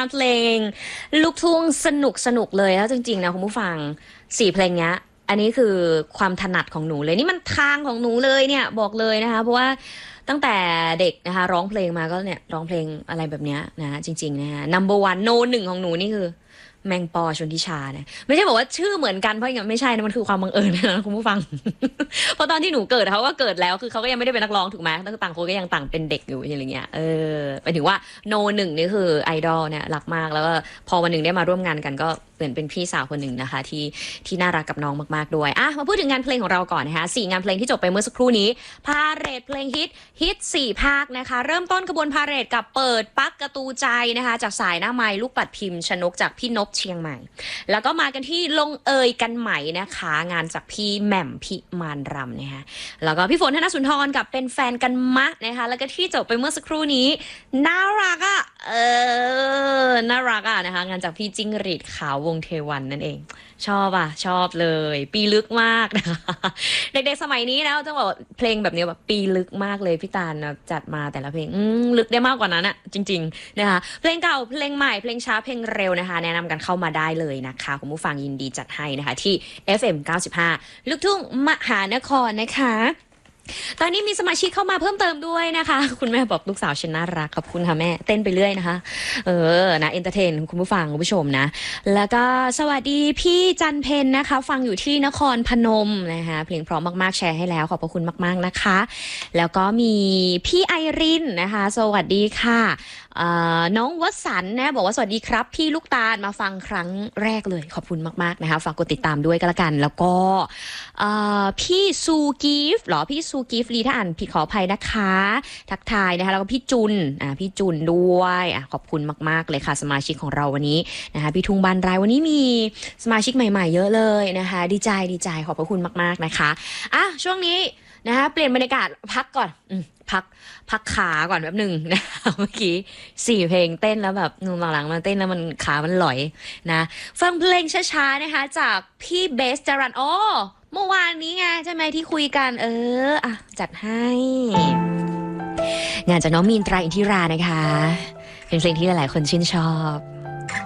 านเพลงลูกทุ่งสนุกเลยแล้วจริงๆนะคุณผู้ฟัง4เพลงเนี้ยอันนี้คือความถนัดของหนูเลยนี่มันทางของหนูเลยเนี่ยบอกเลยนะคะเพราะว่าตั้งแต่เด็กนะคะร้องเพลงมาก็เนี่ยร้องเพลงอะไรแบบเนี้ยนะจริงๆนะคะ number one no 1ของหนูนี่คือแมงปอชนทิชาเนี่ยไม่ใช่บอกว่าชื่อเหมือนกันเพราะอย่างไม่ใช่นะมันคือความบังเอิญนะคุณผู้ฟัง เพราะตอนที่หนูเกิดเขาก็เกิดแล้วคือเขาก็ยังไม่ได้เป็นนักร้องถูกไหมต่างคนก็ยังต่างเป็นเด็กอยู่อะไรเงี้ยหมายถึงว่าโนหนึ่งนี่คือไอดอลเนี่ยรักมากแล้วก็พอวันหนึ่งได้มาร่วมงานกันก็เหมือนเป็นพี่สาวคนหนึ่งนะคะที่น่ารักกับน้องมากๆด้วยอ่ะมาพูดถึงงานเพลงของเราก่อนนะคะ4งานเพลงที่จบไปเมื่อสักครู่นี้พาเหรดเพลงฮิต4ภาคนะคะเริ่มต้นขบวนพาเหรดกับเปิดปักกระตูใจนะคะจากสายหน้าไม้ลูกปัดพิมพ์ชนกจากพี่นพเชียงใหม่แล้วก็มากันที่ลงเอยกันใหม่นะคะงานจากพี่แหม่มพิมานรำนะคะแล้วก็พี่ฝนธนสุนทรกับเป็นแฟนกันมะนะคะแล้วก็ที่จบไปเมื่อสักครู่นี้น่ารักอ่ะน่ารักอ่ะนะคะงานจากพี่จิ้งหรีดขาววงเทวันนั่นเองชอบเลยปีลึกมากนะคะเด็กๆสมัยนี้นะต้องบอกเพลงแบบนี้แบบปีลึกมากเลยพี่ตาลจัดมาแต่ละเพลงลึกได้มากกว่านั้นอะจริงๆนะคะเพลงเก่าเพลงใหม่เพลงช้าเพลงเร็วนะคะแนะนำกันเข้ามาได้เลยนะคะคุณผู้ฟังยินดีจัดให้นะคะที่ FM 95ลูกทุ่งมหานครนะคะตอนนี้มีสมาชิกเข้ามาเพิ่มเติมด้วยนะคะคุณแม่บอกลูกสาวฉันน่ารักขอบคุณค่ะแม่เต้นไปเรื่อยนะคะนะเอนเตอร์เทนคุณผู้ฟังคุณผู้ชมนะแล้วก็สวัสดีพี่จันเพนนะคะฟังอยู่ที่นครพนมนะคะเพลงเพราะมากๆแชร์ให้แล้วขอบพระคุณมากๆนะคะแล้วก็มีพี่ไอรินนะคะสวัสดีค่ะน้องวสันต์นะบอกว่าสวัสดีครับพี่ลูกตาลมาฟังครั้งแรกเลยขอบคุณมากๆนะคะฝากกดติดตามด้วยก็แล้วกันแล้วก็พี่ซูกิฟต์หรอพี่ซูกิฟต์ลีถ้าอ่านผิดขออภัยนะคะทักทายนะคะแล้วก็พี่จุนพี่จุนด้วยขอบคุณมากๆเลยค่ะสมาชิกของเราวันนี้นะคะพี่ทุ่งบานรายวันนี้มีสมาชิกใหม่ๆเยอะเลยนะคะดีใจขอบพระคุณมากๆนะคะช่วงนี้นะคะเปลี่ยนบรรยากาศพักก่อนพักขาก่อนแป๊บหนึ่งนะคะเมื่อกี้4เพลงเต้นแล้วแบบหลังๆมาเต้นแล้วมันขามันหลอยนะฟังเพลงช้าๆนะคะจากพี่เบสจรันเมื่อวานนี้ไงใช่ไหมที่คุยกันจัดให้งานจากน้องมีนตราอินทิรานะคะเป็นเพลงที่หลายๆคนชื่นชอบ